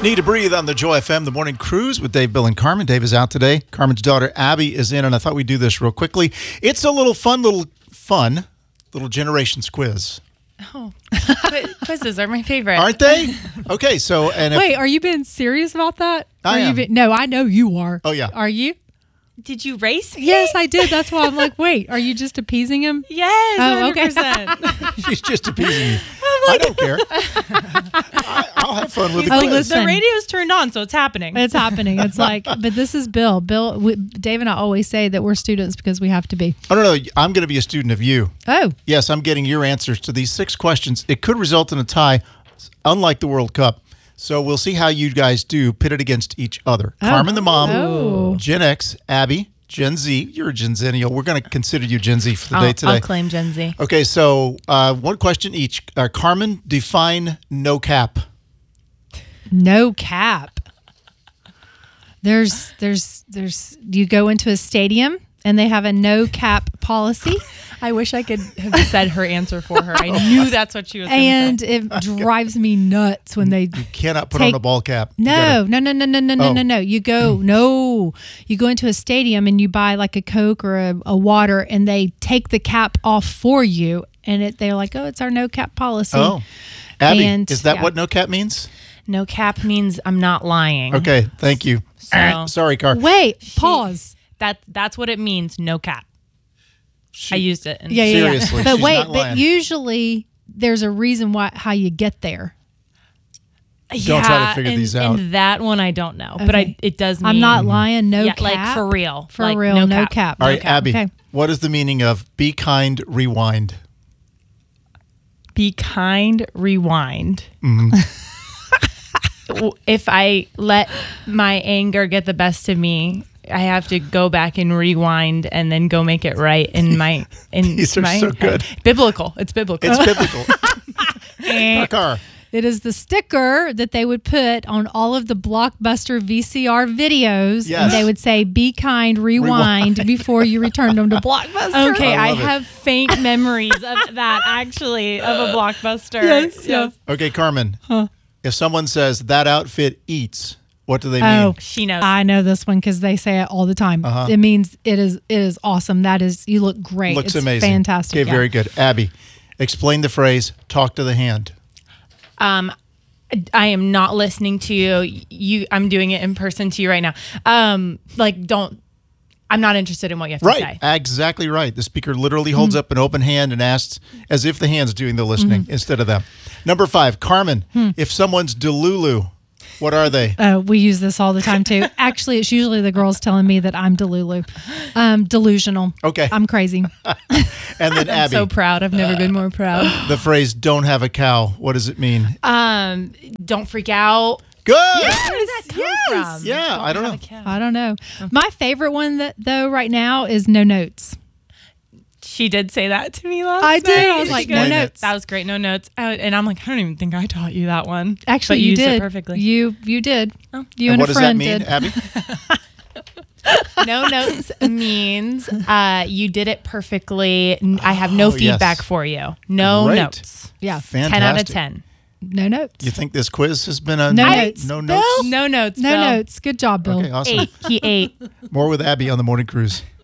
Need to Breathe on the Joy FM, the morning cruise with Dave, Bill, and Carmen. Dave is out today. Carmen's daughter, Abby, is in, and I thought we'd do this real quickly. It's a little fun generations quiz. Oh, quizzes are my favorite. Aren't they? Okay, so... Wait, are you being serious about that? I am. No, I know you are. Oh, yeah. Are you? Did you race me? Yes, I did. That's why I'm like, wait, are you just appeasing him? Yes, Oh, 100%. She's just appeasing you. I don't care. I'll have fun with the quiz. listen. The radio's turned on, so it's happening. It's happening. It's like, but this is Bill. Dave and I always say that we're students because we have to be. Oh, no, I'm going to be a student of you. Oh. Yes, I'm getting your answers to these 6 questions. It could result in a tie, unlike the World Cup. So we'll see how you guys do pitted against each other. Oh. Carmen the mom, Oh. Gen X, Abby, Gen Z. You're a Gen Zennial. We're going to consider you Gen Z for the day today. I'll claim Gen Z. Okay, so one question each. Carmen, define no cap. No cap. There's you go into a stadium and they have a no cap policy. I wish I could have said her answer for her. I knew that's what she was going to And say. it drives me nuts when they Cannot put on a ball cap. No. You go Oh. you go into a stadium and you buy like a Coke or a water and they take the cap off for you and they're like, oh, it's our no cap policy. Oh, Abby, And, is that yeah. what no cap means? No cap means I'm not lying. Okay, thank you. So- Sorry, Car. Wait, pause. That's what it means, no cap. I used it. Yeah. Seriously, But she's wait, not lying. but usually there's a reason how you get there. Don't try to figure these out. And that one I don't know, but Okay. it does mean I'm not lying. No cap. like for real. For like, real. No cap. All right, Abby, Okay. what is the meaning of be kind, rewind? Be kind, rewind. Mm-hmm. If I let my anger get the best of me, I have to go back and rewind and then go make it right in my These are my so head. good. Biblical. It's biblical. It's biblical. Car. It is the sticker that they would put on all of the Blockbuster VCR videos. Yes. And they would say, be kind, rewind before you returned them to Blockbuster. Okay, I I love it. have faint memories of that actually of a Blockbuster. Yes. Okay, Carmen. If someone says that outfit eats, what do they mean? Oh, She knows. I know this one because they say it all the time. It means it is awesome. That is, you look great. Looks it's amazing. Fantastic. Okay, yeah. very good. Abby, explain the phrase talk to the hand. I am not listening to you. I'm doing it in person to you right now. I'm not interested in what you have to Right. say. Exactly right. The speaker literally holds up an open hand and asks as if the hand's doing the listening instead of them. Number 5, Carmen, if someone's Delulu, what are they? We use this all the time too. Actually, it's usually the girls telling me that I'm delusional. Okay. I'm crazy. And then Abby, So proud. I've never been more proud. the phrase don't have a cow, what does it mean? Don't freak out. Good. Where did that come from? Yeah, I don't know. I don't know. My favorite one though right now is no notes. She did say that to me last I night. did. I was like, no Explain it. notes. That was great. No notes. And I'm like, I don't even think I taught you that one. Actually, but you used did. it perfectly. You did. Oh. You And and what a does that friend mean, did. Abby? No notes means you did it perfectly. I have no Oh, feedback yes. for you. No Great. notes. Yeah. Fantastic. 10 out of 10. No notes. You think this quiz has been a No notes. No Bill? notes? No notes. No Bill. notes. Good job, Bill. Okay, awesome. He ate. More with Abby on the morning cruise.